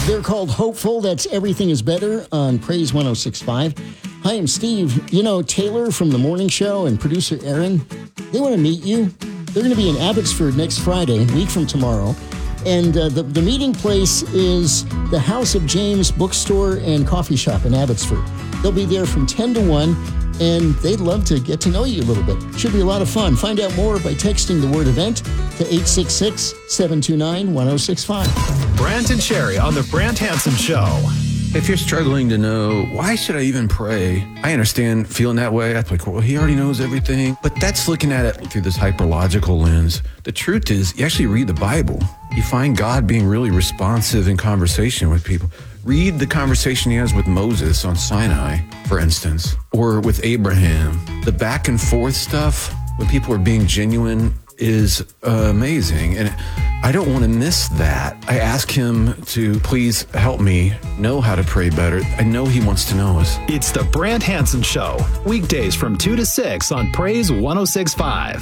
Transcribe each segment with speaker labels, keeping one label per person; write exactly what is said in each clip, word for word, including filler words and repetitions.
Speaker 1: They're called Hopeful. That's Everything is Better on Praise one oh six point five. Hi, I'm Steve. You know, Taylor from The Morning Show and producer Aaron, they want to meet you. They're going to be in Abbotsford next Friday, a week from tomorrow. And uh, the, the meeting place is the House of James Bookstore and Coffee Shop in Abbotsford. They'll be there from ten to one, and they'd love to get to know you a little bit. Should be a lot of fun. Find out more by texting the word event to eight six six, seven two nine, one oh six five.
Speaker 2: Brant and Sherry on the Brant Hansen Show.
Speaker 3: If you're struggling to know, why should I even pray? I understand feeling that way. That's like, well, he already knows everything. But that's looking at it through this hyperlogical lens. The truth is, you actually read the Bible. You find God being really responsive in conversation with people. Read the conversation he has with Moses on Sinai, for instance, or with Abraham. The back and forth stuff, when people are being genuine, is uh, amazing. And I don't want to miss that. I ask him to please help me know how to pray better. I know he wants to know us.
Speaker 2: It's the Brant Hansen Show. Weekdays from two to six on Praise one oh six point five.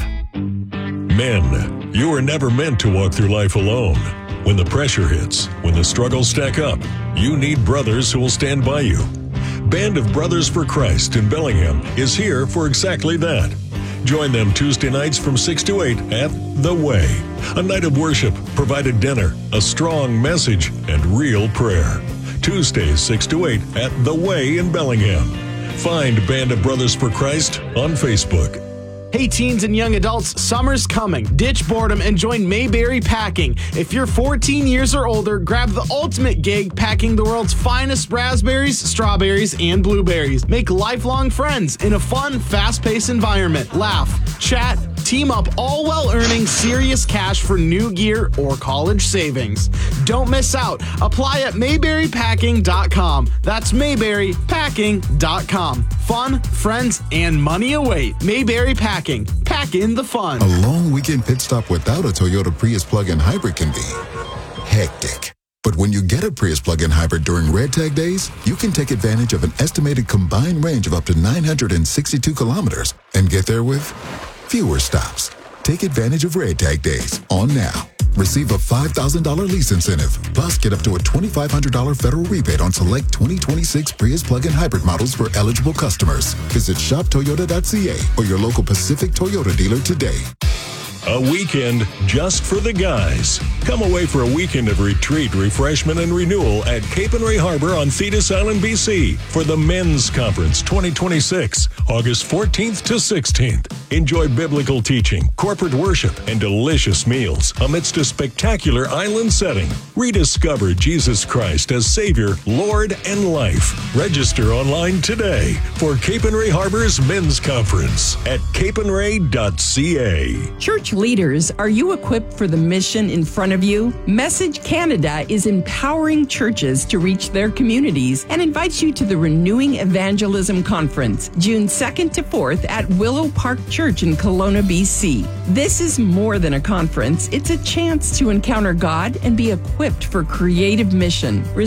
Speaker 4: Men, you were never meant to walk through life alone. When the pressure hits, when the struggles stack up, you need brothers who will stand by you. Band of Brothers for Christ in Bellingham is here for exactly that. Join them Tuesday nights from six to eight at The Way. A night of worship, provided dinner, a strong message, and real prayer. Tuesdays six to eight at The Way in Bellingham. Find Band of Brothers for Christ on Facebook.
Speaker 5: Hey teens and young adults, summer's coming. Ditch boredom and join Mayberry Packing. If you're fourteen years or older, grab the ultimate gig packing the world's finest raspberries, strawberries, and blueberries. Make lifelong friends in a fun, fast-paced environment. Laugh, chat, team up, all while earning serious cash for new gear or college savings. Don't miss out. Apply at mayberry packing dot com. That's mayberry packing dot com. Fun, friends, and money await. Mayberry Packing. Pack in the fun.
Speaker 6: A long weekend pit stop without a Toyota Prius plug-in hybrid can be hectic. But when you get a Prius plug-in hybrid during Red Tag days, you can take advantage of an estimated combined range of up to nine hundred sixty-two kilometers and get there with fewer stops. Take advantage of Red Tag days on now. Receive a five thousand dollars lease incentive, plus get up to a twenty-five hundred dollars federal rebate on select twenty twenty-six Prius plug-in hybrid models for eligible customers. Visit shop toyota dot c a or your local Pacific Toyota dealer today.
Speaker 4: A weekend just for the guys. Come away for a weekend of retreat, refreshment, and renewal at Cape and Ray Harbor on Thetis Island, B C for the Men's Conference twenty twenty-six, August fourteenth to sixteenth. Enjoy biblical teaching, corporate worship, and delicious meals amidst a spectacular island setting. Rediscover Jesus Christ as Savior, Lord, and life. Register online today for Cape and Ray Harbor's Men's Conference at cape and ray dot c a.
Speaker 7: Church leaders, are you equipped for the mission in front of you? Message Canada is empowering churches to reach their communities and invites you to the Renewing Evangelism Conference, June second to fourth at Willow Park Church in Kelowna, B C. This is more than a conference. It's a chance to encounter God and be equipped for creative mission.